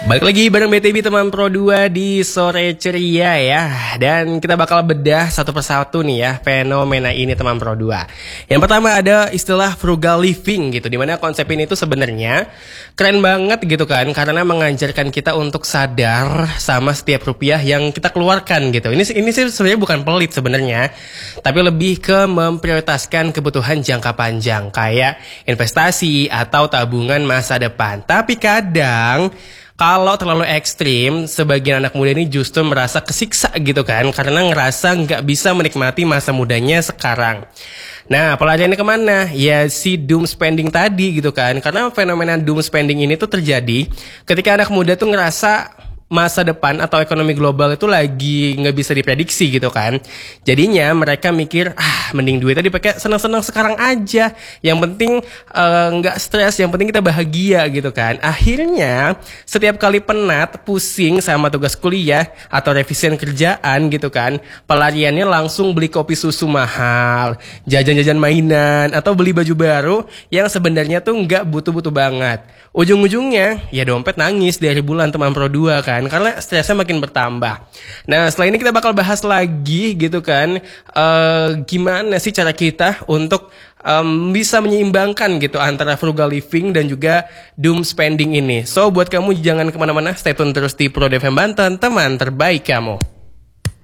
Balik lagi bareng BTB teman Pro 2 di sore ceria ya. Dan kita bakal bedah satu persatu nih ya fenomena ini teman Pro 2. Yang pertama ada istilah frugal living gitu, dimana konsep ini tuh sebenarnya keren banget gitu kan, karena mengajarkan kita untuk sadar sama setiap rupiah yang kita keluarkan gitu. Ini sih sebenarnya bukan pelit sebenarnya, tapi lebih ke memprioritaskan kebutuhan jangka panjang kayak investasi atau tabungan masa depan. Tapi kadang kalau terlalu ekstrim, sebagian anak muda ini justru merasa kesiksa gitu kan, karena ngerasa nggak bisa menikmati masa mudanya sekarang. Nah, pelariannya kemana? Ya si doom spending tadi gitu kan, karena fenomena doom spending ini tuh terjadi ketika anak muda tuh ngerasa masa depan atau ekonomi global itu lagi nggak bisa diprediksi gitu kan. Jadinya mereka mikir, mending duitnya dipakai senang-senang sekarang aja. Yang penting nggak stres, yang penting kita bahagia gitu kan. Akhirnya setiap kali penat, pusing sama tugas kuliah atau revisian kerjaan gitu kan, pelariannya langsung beli kopi susu mahal, jajan-jajan mainan, atau beli baju baru yang sebenarnya tuh nggak butuh-butuh banget. Ujung-ujungnya ya dompet nangis dari bulan teman Pro 2 kan, karena stresnya makin bertambah. Nah setelah ini kita bakal bahas lagi gitu kan, gimana sih cara kita untuk bisa menyeimbangkan gitu antara frugal living dan juga doom spending ini. So buat kamu jangan kemana-mana, stay tune terus di Pro FM Banten, teman terbaik kamu.